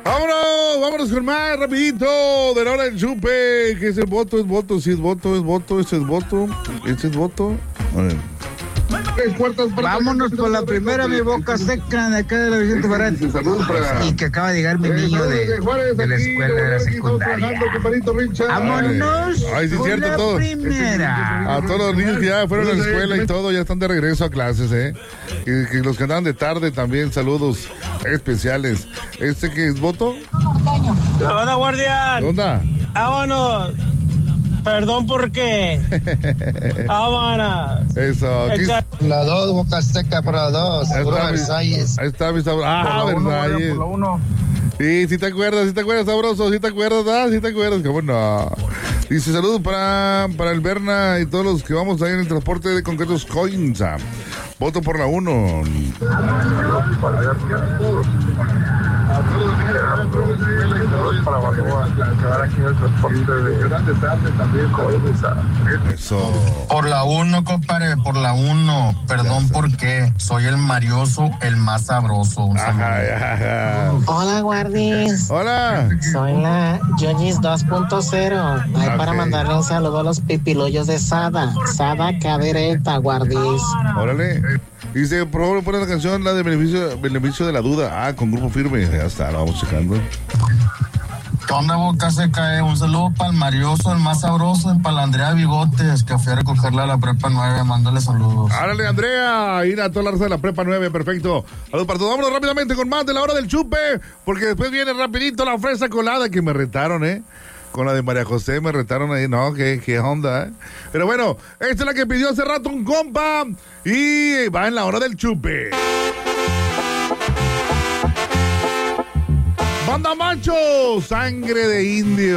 Vámonos con más, rapidito, de la hora del chupe, que ese voto, si es voto, ese es voto. A ver. Vámonos con la primera, mi boca seca de acá de la Vicente Barán. Y que acaba de llegar mi niño de la escuela de la secundaria. Vámonos. Ay, sí, con cierto, la todo. primera. A todos los niños que ya fueron a la escuela y todo, ya están de regreso a clases, que los que andaban de tarde también, saludos especiales. ¿Este que es voto? Hola, guardián. ¿Dónde? Vámonos. Perdón, ¿por qué? Vámonos. Eso. La 2, boca seca para 2. Versalles. Ahí está mi sabroso. Versalles. Por la 1. Sí, te acuerdas, sabroso, sí te acuerdas, ¿cómo no? Dice, saludos para el Berna y todos los que vamos ahí en el transporte de concretos Coins. Voto por la 1. Eso. Por la 1, compadre, por la 1. Perdón, ¿por qué? Soy el marioso, el más sabroso. Un saludo. Ajá. Hola, guardis. Hola. Soy la Yoyis 2.0. Ahí para mandarle un saludo a los pipiloyos de Sada. Sada Cadereta, guardis. Órale. Dice, por favor, pon la canción, la de beneficio de la duda. Con Grupo Firme. Ya está, lo vamos checando. ¿Qué onda, boca seca? Un saludo para el marioso, el más sabroso, y para la Andrea Bigotes, que fui a recogerla a la prepa 9, mándale saludos. Árale, Andrea, ir a toda la raza de la prepa 9, perfecto. Saludos para todos. Vámonos rápidamente con más de la hora del chupe, porque después viene rapidito la fresa colada que me retaron, con la de María José me retaron ahí, no, qué onda, Pero bueno, esta es la que pidió hace rato un compa y va en la hora del chupe. Banda Macho, sangre de indio.